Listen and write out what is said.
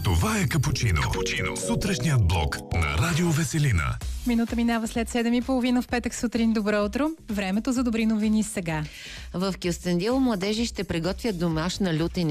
Това е Капучино. Сутрешният блок на Радио Веселина. Минута минава след 7:30 в петък сутрин. Добро утро. Времето за добри новини сега. В Кюстендил младежи ще приготвят домашна лютина